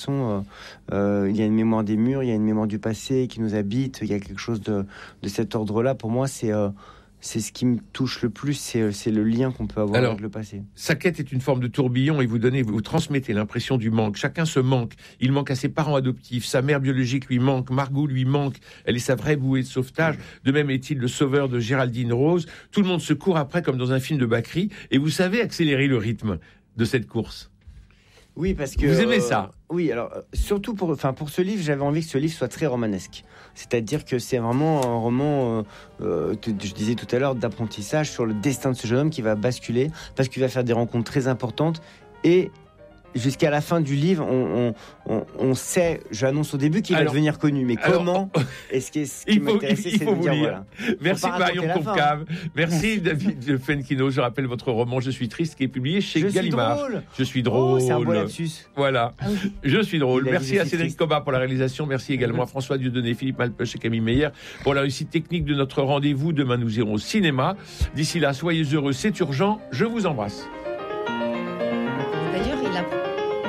Il y a une mémoire des murs, il y a une mémoire du passé qui nous habite, il y a quelque chose de cet ordre-là. Pour moi, c'est ce qui me touche le plus, c'est le lien qu'on peut avoir avec le passé. Sa quête est une forme de tourbillon et vous transmettez l'impression du manque. Chacun se manque. Il manque à ses parents adoptifs. Sa mère biologique lui manque. Margot lui manque. Elle est sa vraie bouée de sauvetage. De même est-il le sauveur de Géraldine Rose. Tout le monde se court après comme dans un film de Bacri. Et vous savez accélérer le rythme de cette course. Oui, parce que... Vous aimez ça? Oui, alors, surtout pour ce livre, j'avais envie que ce livre soit très romanesque. C'est-à-dire que c'est vraiment un roman, je disais tout à l'heure, d'apprentissage sur le destin de ce jeune homme qui va basculer, parce qu'il va faire des rencontres très importantes. Et jusqu'à la fin du livre, on sait, j'annonce au début qu'il va devenir connu, mais comment est-ce qui m'intéressait, c'est de dire voilà. Merci Marion Concave, merci David Fenkino. Je rappelle votre roman Je suis triste qui est publié chez Gallimard. Je suis drôle. C'est un beau lapsus. Voilà. Je suis drôle. Merci à Cédric Cobat pour la réalisation. Merci également à François Dieudonné, Philippe Malpeuch et Camille Meyer pour la réussite technique de notre rendez-vous. Demain, nous irons au cinéma. D'ici là, soyez heureux, c'est urgent. Je vous embrasse.